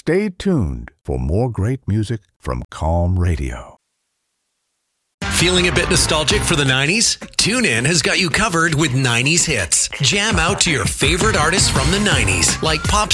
Stay tuned for more great music from Calm Radio. Feeling a bit nostalgic for the 90s? TuneIn has got you covered with 90s hits. Jam out to your favorite artists from the 90s, like pop